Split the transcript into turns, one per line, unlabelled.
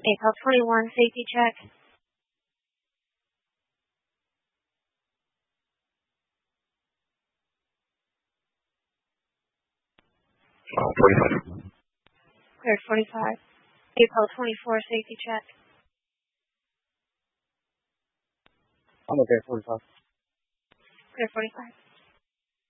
APL 21 safety check.
45.
Cleared 45. APL 24 safety check.
I'm okay, 45.
Cleared 45.